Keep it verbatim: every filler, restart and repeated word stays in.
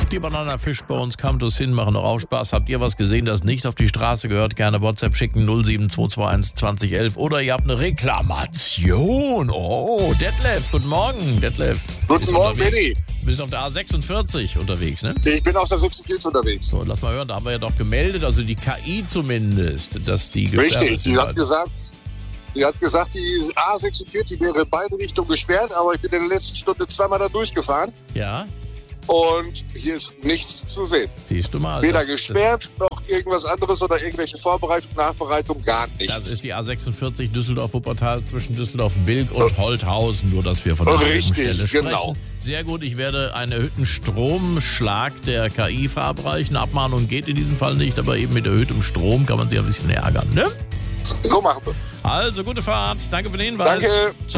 Die Bananafisch bei uns kam das hin, machen doch auch Spaß. Habt ihr was gesehen, das nicht auf die Straße gehört? Gerne WhatsApp schicken null sieben zwei zwei eins zwanzig elf oder ihr habt eine Reklamation. Oh, Detlef, guten Morgen, Detlef. Guten Morgen, Benni. Du bist auf der A sechsundvierzig unterwegs, ne? Ich bin auf der sechsundvierzig unterwegs. So, lass mal hören, da haben wir ja doch gemeldet, also die K I zumindest, dass die gesperrt Richtig, ist. die hat gesagt, die hat gesagt, die A sechsundvierzig wäre in beide Richtungen gesperrt, aber ich bin in der letzten Stunde zweimal da durchgefahren Ja, und hier ist nichts zu sehen. siehst du mal. Weder das- gesperrt, noch irgendwas anderes oder irgendwelche Vorbereitung, Nachbereitung, gar nichts. Das ist die A sechsundvierzig Düsseldorf-Wuppertal zwischen Düsseldorf-Bilk und Holthausen, nur dass wir von derselben Richtig, Stelle sprechen. genau. Sehr gut, ich werde einen erhöhten Stromschlag der K I verabreichen. Abmahnung geht in diesem Fall nicht, aber eben mit erhöhtem Strom kann man sich ein bisschen ärgern, ne? So machen wir. Also, gute Fahrt. Danke für den Hinweis. Danke. Ciao.